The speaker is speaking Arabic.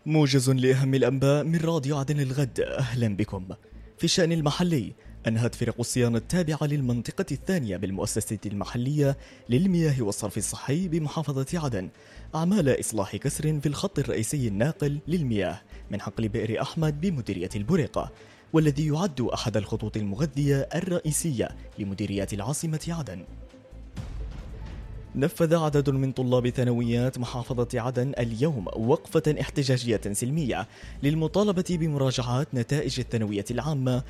موجز لأهم الأنباء من راديو عدن الغد. أهلا بكم. في الشأن المحلي، أنهت فرق الصيانة التابعة للمنطقة الثانية بالمؤسسة المحلية للمياه والصرف الصحي بمحافظة عدن أعمال إصلاح كسر في الخط الرئيسي الناقل للمياه من حقل بئر أحمد بمديرية البريقة، والذي يعد أحد الخطوط المغذية الرئيسية لمديريات العاصمة عدن. نفذ عدد من طلاب ثانويات محافظة عدن اليوم وقفة احتجاجية سلمية للمطالبة بمراجعات نتائج الثانوية العامة